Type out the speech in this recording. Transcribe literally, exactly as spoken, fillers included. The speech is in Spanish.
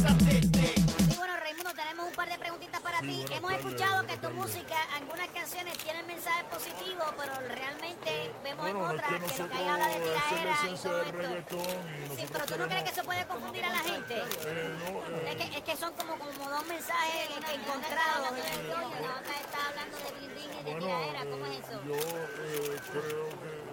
Sí, bueno, Raimundo, tenemos un par de preguntitas para ti. Hemos escuchado que tu música, algunas canciones tienen mensajes positivos, pero realmente vemos en Bueno, es otras que que lo que nosotros, habla de esa es la tiraera y esencia todo del esto. reggaetón y Sí, nosotros pero tú no crees que eso puede confundir a la gente. Eh, no, eh, Es que, es que son como, como dos mensajes encontrados. La otra está hablando de bling bling y de bueno, tiraera. ¿Cómo es eh, eso? yo eh, creo que